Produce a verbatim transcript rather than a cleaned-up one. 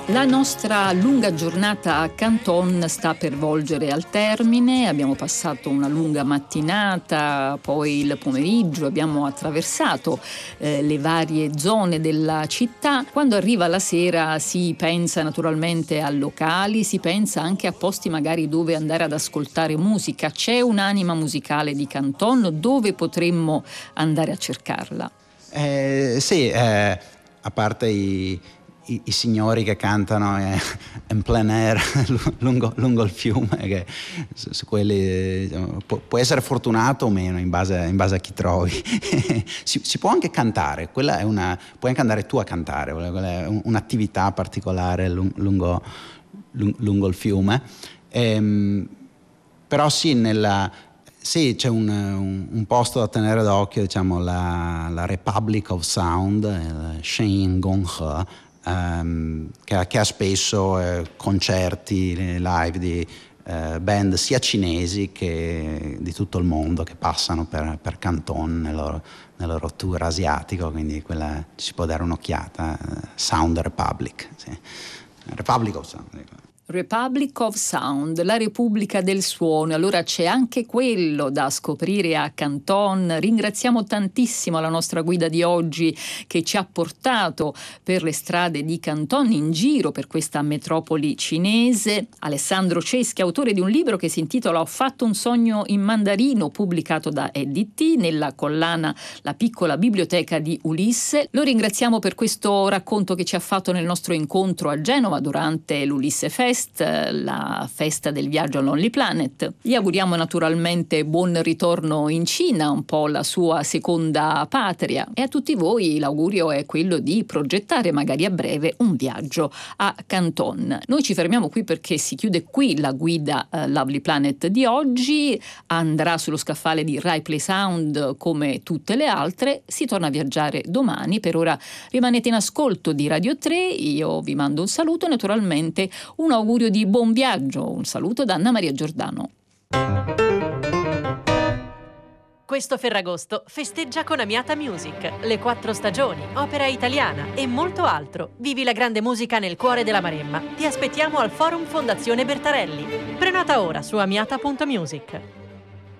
La nostra lunga giornata a Canton sta per volgere al termine, abbiamo passato una lunga mattinata, poi il pomeriggio, abbiamo attraversato eh, le varie zone della città. Quando arriva la sera si pensa naturalmente a locali, si pensa anche a posti magari dove andare ad ascoltare musica. C'è un'anima musicale di Canton, dove potremmo andare a cercarla? Eh, sì, eh, a parte i... I, i signori che cantano eh, in plein air lungo, lungo il fiume, che su, su quelli diciamo, pu, puoi essere fortunato o meno in base, in base a chi trovi. si, si può anche cantare, quella è una, puoi anche andare tu a cantare, quella è un, un'attività particolare lungo, lungo, lungo il fiume. Ehm, però sì, nella, sì, c'è un, un, un posto da tenere d'occhio, diciamo, la, la Republic of Sound, il Shen Gong He, Um, che, che ha spesso eh, concerti live di eh, band sia cinesi che di tutto il mondo che passano per, per Canton nel loro, nel loro tour asiatico, quindi quella ci si può dare un'occhiata. Sound Republic, sì. Republic of Sound. Republic of Sound, la Repubblica del Suono. Allora c'è anche quello da scoprire a Canton. Ringraziamo tantissimo la nostra guida di oggi che ci ha portato per le strade di Canton in giro per questa metropoli cinese. Alessandro Ceschi, autore di un libro che si intitola Ho fatto un sogno in mandarino, pubblicato da E D T nella collana La piccola biblioteca di Ulisse. Lo ringraziamo per questo racconto che ci ha fatto nel nostro incontro a Genova durante l'Ulisse Fest, la festa del viaggio a Lonely Planet. Gli auguriamo naturalmente buon ritorno in Cina, un po' la sua seconda patria, e a tutti voi l'augurio è quello di progettare magari a breve un viaggio a Canton. Noi ci fermiamo qui perché si chiude qui la guida uh, Lovely Planet di oggi, andrà sullo scaffale di Rai Play Sound come tutte le altre, si torna a viaggiare domani. Per ora rimanete in ascolto di Radio tre, io vi mando un saluto e naturalmente un augurio di buon viaggio. Un saluto da Anna Maria Giordano. Questo Ferragosto festeggia con Amiata Music, le quattro stagioni, opera italiana e molto altro. Vivi la grande musica nel cuore della Maremma. Ti aspettiamo al Forum Fondazione Bertarelli. Prenota ora su amiata punto music.